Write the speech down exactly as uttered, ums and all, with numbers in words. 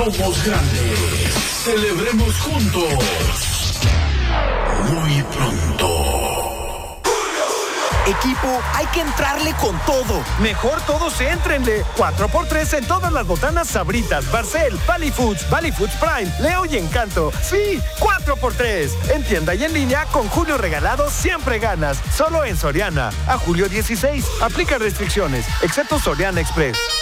Somos grandes. Celebremos juntos. Muy pronto. Equipo, hay que entrarle con todo. Mejor todos éntrenle. cuatro por tres en todas las botanas Sabritas, Barcel, Valley Foods, Valley Foods Prime, Leo y Encanto. Sí, cuatro por tres. En tienda y en línea, con Julio Regalado siempre ganas. Solo en Soriana. A julio dieciséis. Aplica restricciones, excepto Soriana Express.